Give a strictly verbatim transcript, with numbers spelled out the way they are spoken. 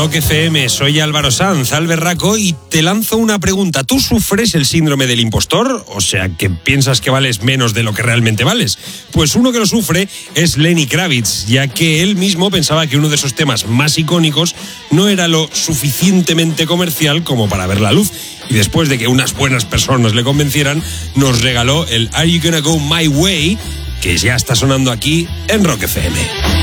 Rock F M, soy Álvaro Sanz, Alberraco, y te lanzo una pregunta. ¿Tú sufres el síndrome del impostor? O sea, que piensas que vales menos de lo que realmente vales. Pues uno que lo sufre es Lenny Kravitz, ya que él mismo pensaba que uno de esos temas más icónicos no era lo suficientemente comercial como para ver la luz. Y después de que unas buenas personas le convencieran, nos regaló el Are You Gonna Go My Way, que ya está sonando aquí en Rock F M.